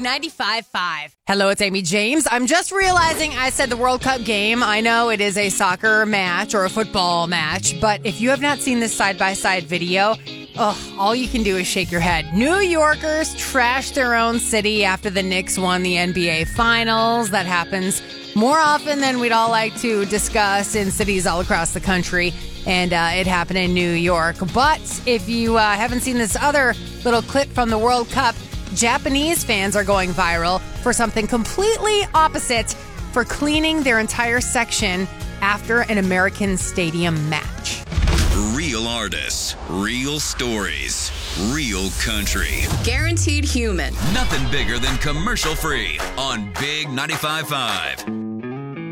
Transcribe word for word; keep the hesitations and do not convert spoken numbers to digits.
ninety-five point five. Hello, it's Amy James. I'm just realizing I said the World Cup game. I know it is a soccer match or a football match, but if you have not seen this side-by-side video, oh, all you can do is shake your head. New Yorkers trash their own city after the Knicks won the N B A Finals. That happens more often than we'd all like to discuss in cities all across the country. And uh, it happened in New York. But if you uh, haven't seen this other little clip from the World Cup, Japanese fans are going viral for something completely opposite, for cleaning their entire section after an American stadium match. Real artists, real stories, real country. Guaranteed human. Nothing bigger than commercial free on Big ninety-five point five.